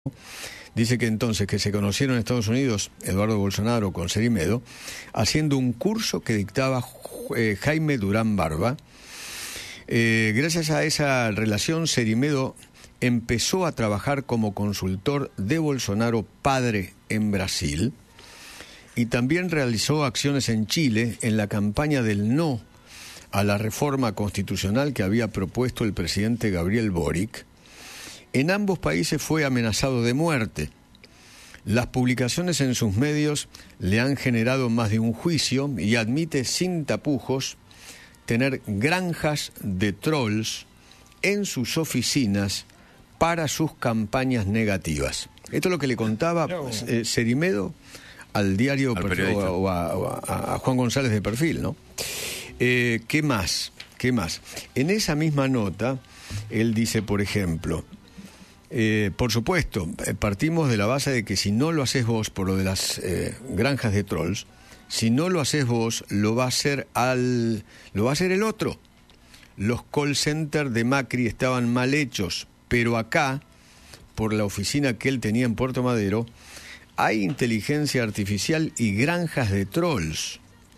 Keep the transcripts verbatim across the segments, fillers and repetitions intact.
Dice que entonces que se conocieron en Estados Unidos Eduardo Bolsonaro con Cerimedo haciendo un curso que dictaba eh, Jaime Durán Barba. Eh, gracias a esa relación, Cerimedo empezó a trabajar como consultor de Bolsonaro padre en Brasil y también realizó acciones en Chile en la campaña del no a la reforma constitucional que había propuesto el presidente Gabriel Boric. En ambos países fue amenazado de muerte. Las publicaciones en sus medios le han generado más de un juicio y admite sin tapujos tener granjas de trolls en sus oficinas para sus campañas negativas. Esto es lo que le contaba eh, Cerimedo al diario al Perfil, o, a, o a, a Juan González de Perfil, ¿no? Eh, ¿Qué más? ¿Qué más? En esa misma nota, él dice, por ejemplo, eh, por supuesto, partimos de la base de que si no lo haces vos por lo de las eh, granjas de trolls, si no lo haces vos, lo va a hacer al, lo va a hacer el otro. Los call centers de Macri estaban mal hechos, pero acá, por la oficina que él tenía en Puerto Madero, hay inteligencia artificial y granjas de trolls.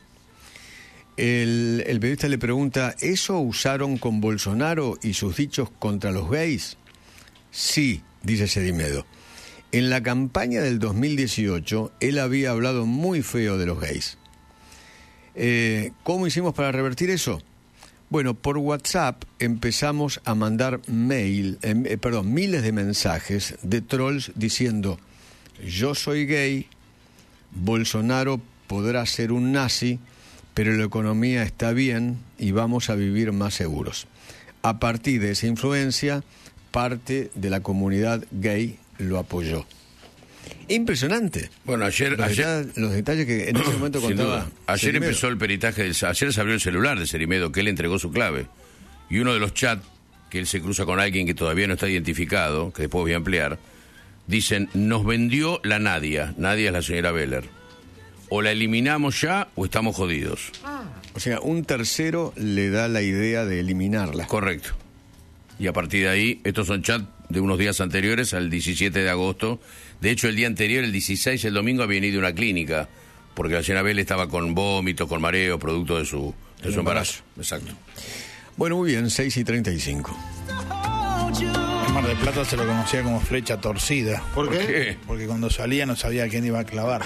El, el periodista le pregunta, ¿eso usaron con Bolsonaro y sus dichos contra los gays? Sí, dice Cerimedo. En la campaña del dos mil dieciocho, él había hablado muy feo de los gays. Eh, ¿Cómo hicimos para revertir eso? Bueno, por WhatsApp empezamos a mandar mail, eh, perdón, miles de mensajes de trolls diciendo, yo soy gay, Bolsonaro podrá ser un nazi, pero la economía está bien y vamos a vivir más seguros. A partir de esa influencia, parte de la comunidad gay lo apoyó. Impresionante. Bueno, ayer... Los, ayer detalles, los detalles que en ese momento contaba. Ayer Cerimedo. empezó el peritaje, del, ayer se abrió el celular de Cerimedo, que él entregó su clave. Y uno de los chats, que él se cruza con alguien que todavía no está identificado, que después voy a ampliar, dicen, nos vendió la Nadia. Nadia es la señora Beller. O la eliminamos ya o estamos jodidos. Ah. O sea, un tercero le da la idea de eliminarla. Correcto. Y a partir de ahí, estos son chats de unos días anteriores al diecisiete de agosto. De hecho, el día anterior, el dieciséis, el domingo, había ido a una clínica, porque la señora Beller estaba con vómitos, con mareos, producto de su, de su embarazo. embarazo. Exacto. Bueno, muy bien, seis y treinta y cinco. En Mar del Plata se lo conocía como flecha torcida. ¿Por qué? ¿Por qué? Porque cuando salía no sabía quién iba a clavar.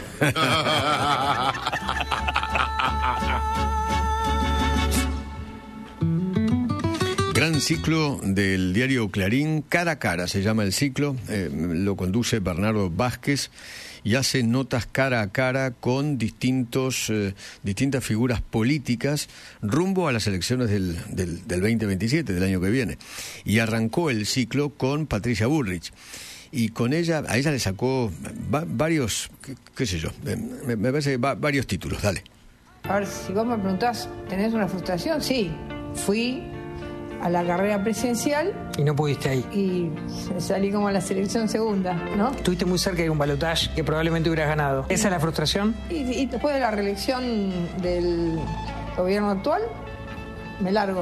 Gran ciclo del diario Clarín, Cara a Cara se llama el ciclo, eh, lo conduce Bernardo Vázquez y hace notas cara a cara con distintos, eh, distintas figuras políticas rumbo a las elecciones del, del, del veinte veintisiete, del año que viene. Y arrancó el ciclo con Patricia Bullrich. Y con ella, a ella le sacó va, varios, qué, qué sé yo, me, me parece que va, varios títulos, dale. A ver, si vos me preguntás, ¿tenés una frustración? Sí, fui a la carrera presidencial. Y no pudiste ahí. Y salí como a la selección segunda, ¿no? Estuviste muy cerca de un balotaje que probablemente hubieras ganado. ¿Esa es la frustración? Y, y después de la reelección del gobierno actual, me largo.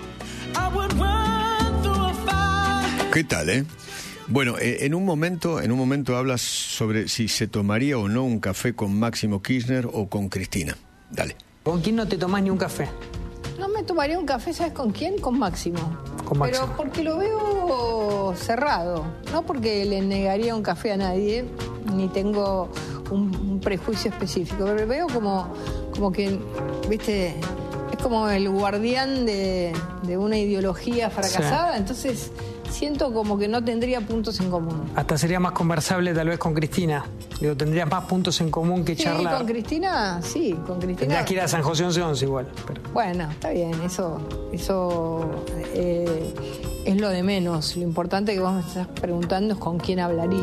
¿Qué tal, eh? Bueno, eh, en un momento, en un momento hablas sobre si se tomaría o no un café con Máximo Kirchner o con Cristina. Dale. ¿Con quién no te tomás ni un café? No me tomaría un café, ¿sabes con quién? Con Máximo. Con Máximo. Pero porque lo veo cerrado. No porque le negaría un café a nadie, ni tengo un, un prejuicio específico. Pero veo como, como que, viste, es como el guardián de, de una ideología fracasada. Sí. Entonces siento como que no tendría puntos en común. Hasta sería más conversable tal vez con Cristina. Digo, tendrías más puntos en común que sí, charlar. Sí, con Cristina, sí, con Cristina. Tendrías que ir a San José once once igual. Pero... Bueno, está bien, eso, eso eh, es lo de menos. Lo importante que vos me estás preguntando es con quién hablaría.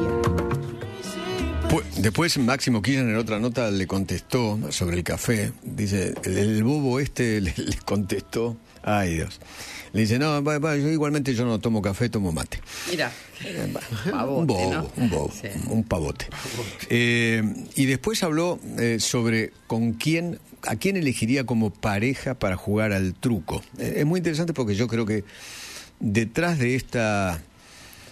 Después Máximo Kirchner en otra nota le contestó sobre el café. Dice, el, el bobo este le, le contestó, ay Dios. Le dice, no, va, va, yo igualmente yo no tomo café, tomo mate. Mira, un bobo, ¿no? un bobo, sí. un pavote. Eh, y después habló eh, sobre con quién, a quién elegiría como pareja para jugar al truco. Eh, es muy interesante porque yo creo que detrás de esta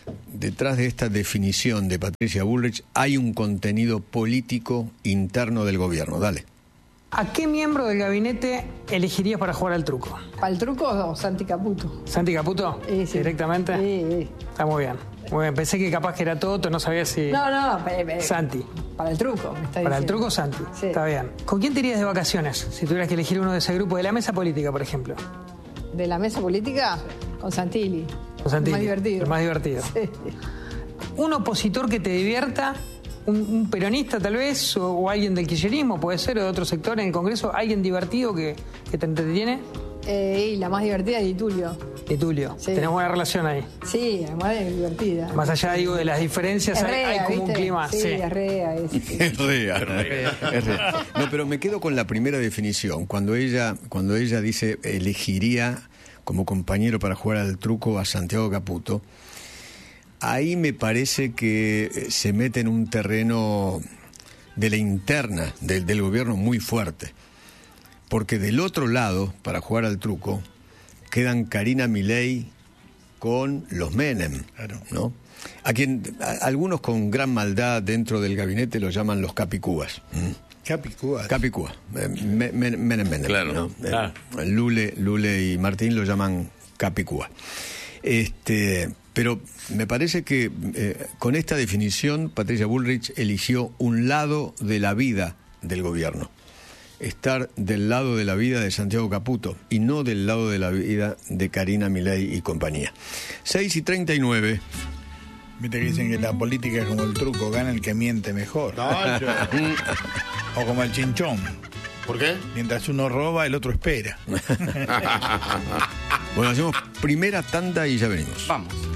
detrás de esta definición de Patricia Bullrich hay un contenido político interno del gobierno. Dale. ¿A qué miembro del gabinete elegirías para jugar al truco? ¿Para el truco o Santi Caputo? ¿Santi Caputo? Sí, sí. ¿Directamente? Sí, sí. Está muy bien. Muy bien. Pensé que capaz que era Toto, no sabía si... No, no, pe- pe- Santi. Para el truco, me está Para el diciendo. truco, Santi. Sí. Está bien. ¿Con quién te irías de vacaciones si tuvieras que elegir uno de ese grupo, de la mesa política, por ejemplo? ¿De la mesa política? Con Santilli. Con Santilli. Más divertido. El más divertido. Sí. ¿Un opositor que te divierta? Un, un peronista tal vez, o, o alguien del kirchnerismo, puede ser, o de otro sector en el Congreso, alguien divertido que, que te entretiene. Eh, y la más divertida es Di Tulio. Y Tulio, Sí. tenemos buena relación ahí. Sí, además es divertida. Más allá, digo, de las diferencias, Es hay, hay rea, como un ¿viste? clima. Sí, Sí. es rea, es- Es real, es real. No, pero me quedo con la primera definición. Cuando ella, cuando ella dice elegiría como compañero para jugar al truco a Santiago Caputo, ahí me parece que se mete en un terreno de la interna del, del gobierno muy fuerte. Porque del otro lado, para jugar al truco, quedan Karina Milei con los Menem, Claro. ¿no? A quien a- algunos con gran maldad dentro del gabinete lo llaman los capicúas. ¿Mm? Capicúa. Capicúa, eh, me- me- Menem Menem. Claro. ¿no? Eh, Ah. Lule, Lule y Martín lo llaman capicúa. Este, pero me parece que eh, con esta definición Patricia Bullrich eligió un lado de la vida del gobierno. Estar del lado de la vida de Santiago Caputo y no del lado de la vida de Karina Milei y compañía. seis y treinta y nueve. Viste que dicen que la política es como el truco, gana el que miente mejor. No, yo- O como el chinchón. ¿Por qué? Mientras uno roba, el otro espera. Bueno, hacemos primera tanda y ya venimos. Vamos.